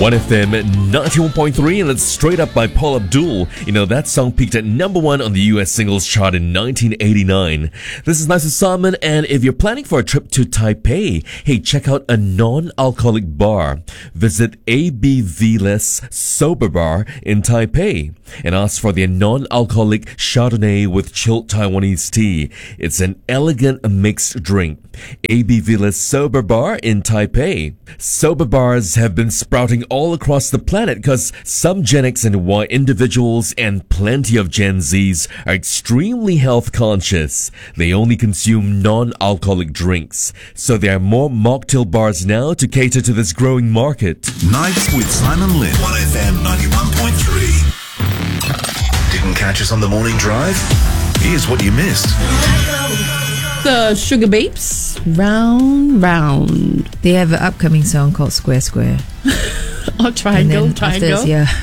1FM 91.3, and it's Straight Up by Paul Abdul. You know, that song peaked at #1 on the US singles chart in 1989. This is Nice Simon, and if you're planning for a trip to Taipei, hey, check out a non-alcoholic bar. Visit ABV-less Sober Bar in Taipei and ask for their non-alcoholic Chardonnay with chilled Taiwanese tea. It's an elegant mixed drink. ABV-less Sober Bar in Taipei. Sober bars have been sprouting all across the planet because some Gen X and Y individuals and plenty of Gen Zs are extremely health conscious. They only consume non-alcoholic drinks. So there are more mocktail bars now to cater to this growing market. Nights with Simon Lynn. 1FM 91.3. Didn't catch us on the morning drive? Here's what you missed. The Sugar Babes, Round Round. They have an upcoming song called Square Square. Oh, Triangle, Triangle. After, yeah.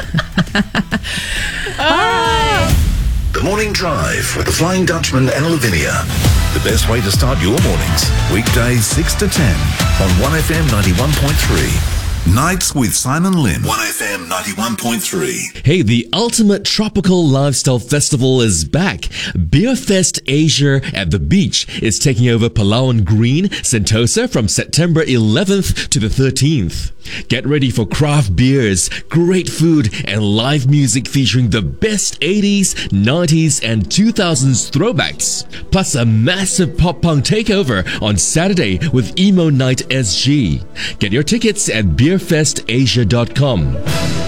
The Morning Drive with the Flying Dutchman and Lavinia. The best way to start your mornings. Weekdays 6 to 10 on 1FM 91.3. Nights with Simon Lynn. 1FM 91.3. Hey, the ultimate tropical lifestyle festival is back. Beer Fest Asia at the beach is taking over Palawan Green, Sentosa from September 11th to the 13th. Get ready for craft beers, great food, and live music featuring the best 80s, 90s, and 2000s throwbacks. Plus a massive pop-punk takeover on Saturday with Emo Night SG. Get your tickets at beerfestasia.com.